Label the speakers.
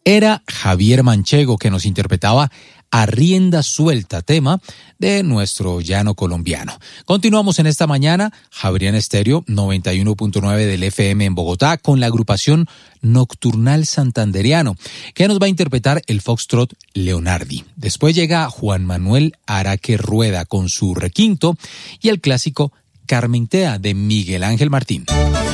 Speaker 1: Era Javier Manchego, que nos interpretaba A Rienda Suelta, tema de nuestro llano colombiano. Continuamos en esta mañana, Javeriana Estéreo 91.9 del FM en Bogotá, con la agrupación Nocturnal Santanderiano, que nos va a interpretar el foxtrot Leonardi. Después llega Juan Manuel Araque Rueda con su requinto y el clásico Carmentea de Miguel Ángel Martín.